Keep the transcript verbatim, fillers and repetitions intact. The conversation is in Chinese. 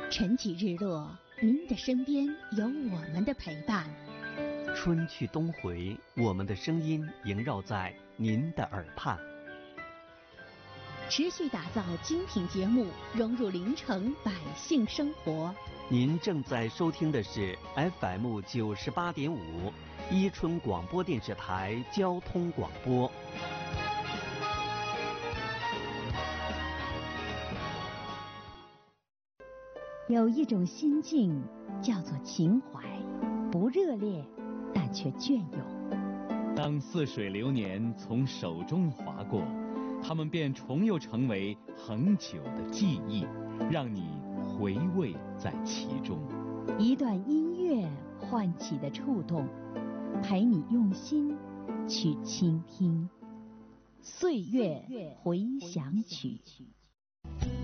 晨起日落，您的身边有我们的陪伴。 春去冬回，我们的声音萦绕在您的耳畔。 持续打造精品节目，融入临城百姓生活。 您正在收听的是 F M 九十八点五伊春广播电视台交通广播。 有一种心境叫做情怀，不热烈，但却隽永。 当似水流年从手中划过，它们便重又成为恒久的记忆，让你回味在其中。 一段音乐唤起的触动，陪你用心去倾听。岁月回响曲。